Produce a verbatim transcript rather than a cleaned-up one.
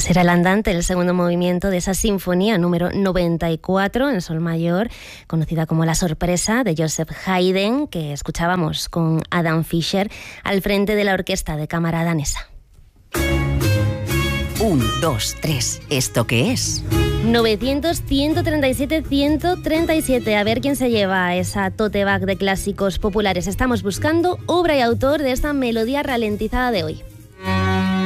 Pues era el andante, el segundo movimiento de esa sinfonía número noventa y cuatro en sol mayor, conocida como La Sorpresa, de Joseph Haydn, que escuchábamos con Adam Fischer al frente de la orquesta de cámara danesa. Un, dos, tres. ¿Esto qué es? novecientos, ciento treinta y siete, ciento treinta y siete. A ver quién se lleva esa tote bag de clásicos populares. Estamos buscando obra y autor de esta melodía ralentizada de hoy.